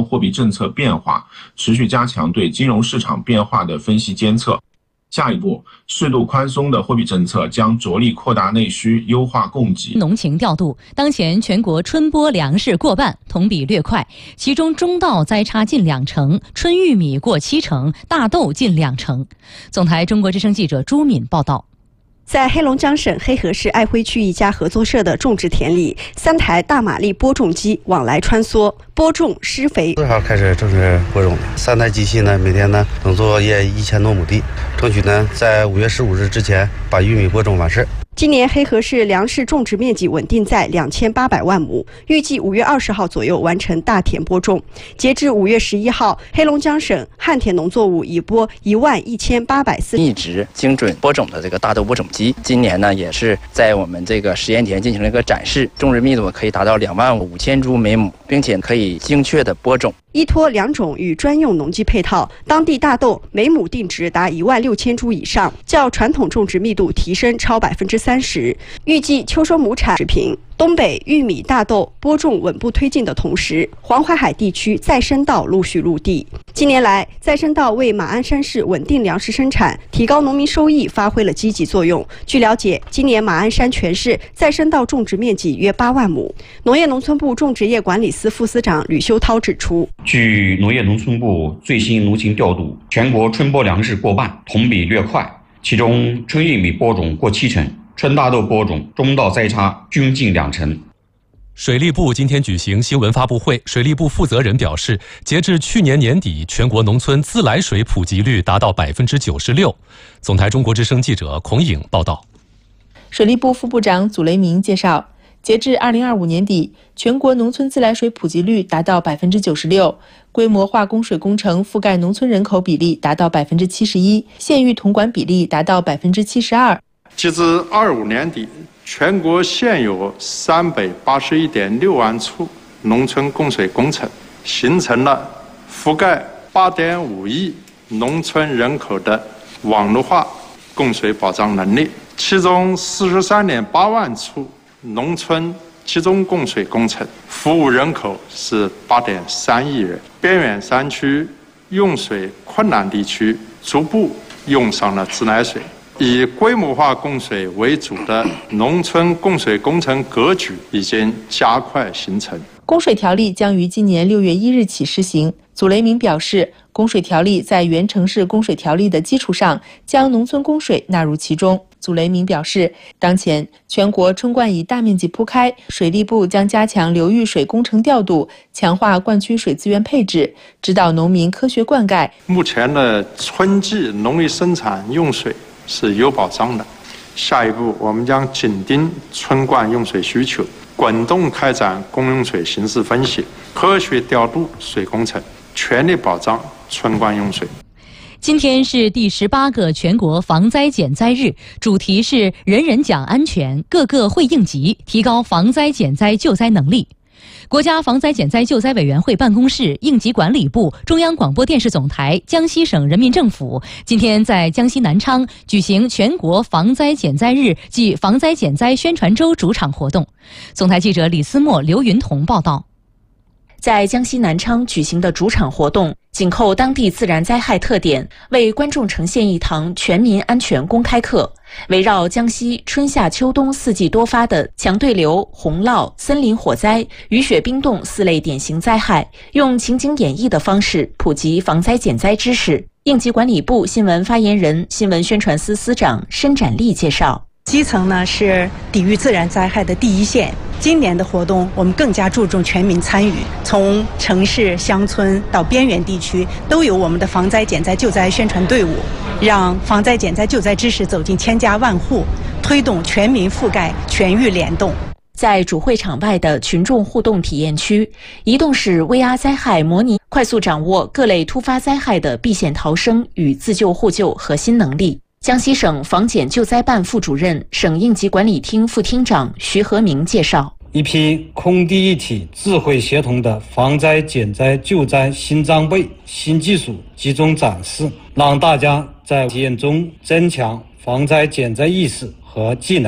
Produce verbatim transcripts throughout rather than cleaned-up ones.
货币政策变化，持续加强对金融市场变化的分析监测。下一步，适度宽松的货币政策将着力扩大内需，优化供给。 农情调度，当前全国春播粮食过半，同比略快，其中中稻栽插近两成，春玉米过七成，大豆近两成。总台中国之声记者朱敏报道。 在黑龙江省黑河市爱辉区一家合作社的种植田里，三台大马力播种机往来穿梭，播种、施肥。 四号开始正式播种，三台机器呢，每天呢能作业一千多亩地，争取呢在五月十五日之前把玉米播种完事。 今年黑河市粮食种植面积稳定在两千八百万亩，预计五月二十号左右完成大田播种。截至五月十一号，黑龙江省旱田农作物已播一万一千八百四一直精准播种的这个大豆播种机，今年呢也是在我们这个实验田进行了一个展示，种植密度可以达到两万五千株每亩，并且可以精确的播种。 依托两种与专用农机配套，当地大豆每亩定值达一万六千株以上，较传统种植密度提升超百分之三十。预计秋收亩产持平。东北玉米、大豆播种稳步推进的同时，黄淮海地区再生稻陆续入地。近年来，再生稻为马鞍山市稳定粮食生产、提高农民收益发挥了积极作用。据了解，今年马鞍山全市再生稻种植面积约八万亩。农业农村部种植业管理司副司长吕修涛指出， 据农业农村部最新农情调度，全国春播粮食过半，同比略快，其中春玉米播种过七成。春大豆播种、中稻栽插均近两成。 水利部今天举行新闻发布会，水利部负责人表示，截至去年年底，全国农村自来水普及率达到百分之九十六。总台中国之声记者孔颖报道。 水利部副部长祖雷明介绍，截至二零二五年底，全国农村自来水普及率达到百分之九十六，规模化供水工程覆盖农村人口比例达到百分之七十一，县域统管比例达到百分之七十二。 截至二五年底，全国现有三百八十一点六万处农村供水工程，形成了覆盖八点五亿农村人口的网络化供水保障能力。其中四十三点八万处农村集中供水工程，服务人口是八点三亿人。边远山区、用水困难地区逐步用上了自来水。以规模化供水为主的农村供水工程格局已经加快形成。 供水条例将于今年六月一日起施行。祖雷明表示，供水条例在原城市供水条例的基础上，将农村供水纳入其中。祖雷明表示，当前全国春灌已大面积铺开，水利部将加强流域水工程调度，强化灌区水资源配置，指导农民科学灌溉。 目前的春季农业生产用水是有保障的，下一步我们将紧盯春灌用水需求，滚动开展公用水形势分析，科学调度水工程，全力保障春灌用水。 今天是第十八个全国防灾减灾日，主题是人人讲安全，个个会应急，提高防灾减灾救灾能力。国家防灾减灾救灾委员会办公室、应急管理部、中央广播电视总台、江西省人民政府今天在江西南昌举行全国防灾减灾日暨防灾减灾宣传周主场活动。总台记者李思墨、刘云彤报道。 在江西南昌举行的主场活动，紧扣当地自然灾害特点，为观众呈现一堂全民安全公开课。围绕江西春夏秋冬四季多发的强对流、洪涝、森林火灾、雨雪冰冻四类典型灾害，用情景演绎的方式普及防灾减灾知识。应急管理部新闻发言人、新闻宣传司司长申展丽介绍， 基层呢是抵御自然灾害的第一线。今年的活动，我们更加注重全民参与，从城市、乡村到边远地区，都有我们的防灾减灾救灾宣传队伍，让防灾减灾救灾知识走进千家万户，推动全民覆盖、全域联动。 在主会场外的群众互动体验区，移动式 V R 灾害模拟，快速掌握各类突发灾害的避险逃生与自救互救核心能力。江西省防减救灾办副主任、省应急管理厅副厅长徐和明介绍， 一批空地一体、智慧协同的防灾减灾救灾新装备、新技术集中展示，让大家在体验中增强防灾减灾意识和技能。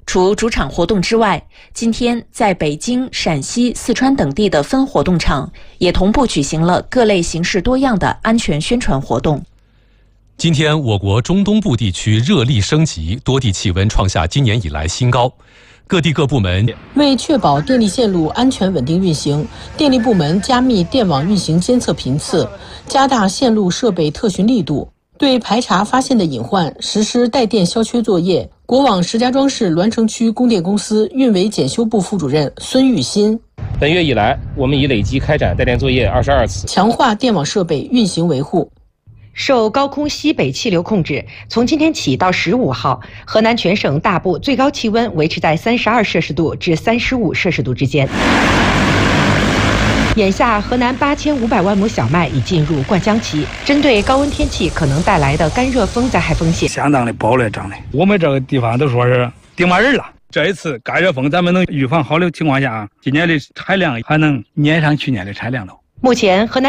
除主场活动之外，今天在北京、陕西、四川等地的分活动场也同步举行了各类形式多样的安全宣传活动。 今天，我国中东部地区热力升级，多地气温创下今年以来新高。各地各部门为确保电力线路安全稳定运行，电力部门加密电网运行监测频次，加大线路设备特巡力度，对排查发现的隐患实施带电消缺作业。国网石家庄市栾城区供电公司运维检修部副主任孙玉新： 本月以来，我们已累计开展带电作业二十二次， 强化电网设备运行维护。 受高空西北气流控制，从今天起到十五号，河南全省大部最高气温维持在三十二摄氏度至三十五摄氏度之间。眼下，河南八千五百万亩小麦已进入灌浆期。针对高温天气可能带来的干热风灾害风险， 相当的暴烈涨的。我们这个地方都说是顶满人了。这一次干热风，咱们能预防好的情况下，今年的产量还能撵上去年的产量了。 目前，河南